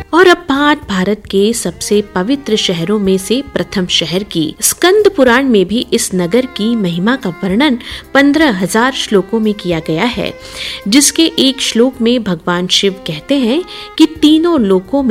और अब बात भारत के सबसे पवित्र शहरों में से प्रथम शहर की। स्कंद पुराण में भी इस नगर की महिमा का वर्णन 15,000 श्लोकों में किया गया है, जिसके एक श्लोक में भगवान शिव कहते हैं कि तीनों लोकों में